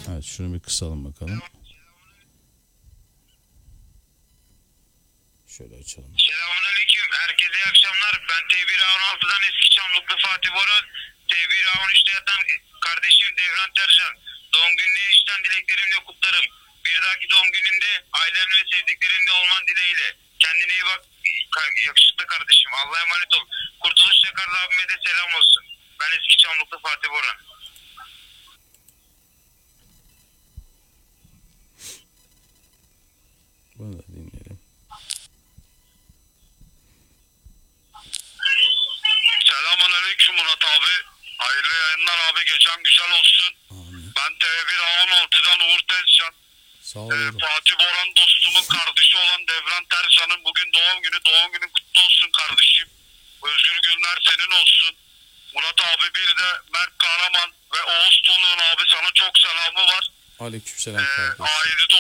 Evet, şunu bir kısalım bakalım. Şöyle açalım. Selamünaleyküm. Herkese iyi akşamlar. Ben T1A16'dan eski Çamlıklı Fatih Boran. T1A13'te yatan kardeşim Devran Tercan. Doğum gününe içten dileklerimle kutlarım. Bir dahaki doğum gününde ailen ve sevdiklerinle olman dileğiyle. Kendine iyi bak yakışıklı kardeşim. Allah'a emanet ol. Kurtuluş Çakarlı abime de selam olsun. Ben eski Çamlıklı Fatih Boran. Bunu da dinleyelim. Selamünaleyküm Murat abi. Hayırlı yayınlar abi. Gecen güzel olsun. Amin. Ben T1A16'dan Uğur Tezcan. Sağ olun. Fatih Boran dostumun kardeşi olan Devran Tercan'ın bugün doğum günü. Doğum günün kutlu olsun kardeşim. Özgür günler senin olsun. Murat abi bir de Mert Kahraman ve Oğuz Toluğ'un abi sana çok selamı var. Aleykümselam kardeşim. Ailede